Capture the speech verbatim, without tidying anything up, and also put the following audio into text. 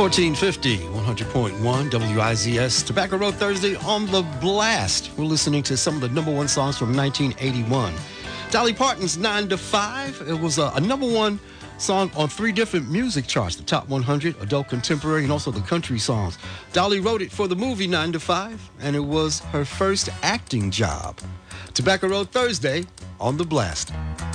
fourteen fifty, one hundred point one W I Z S, Tobacco Road Thursday on the blast. We're listening to some of the number one songs from nineteen eighty-one. Dolly Parton's nine to five. It was a, a number one song on three different music charts, the top one hundred, adult contemporary, and also the country songs. Dolly wrote it for the movie nine to five, and it was her first acting job. Tobacco Road Thursday on the blast.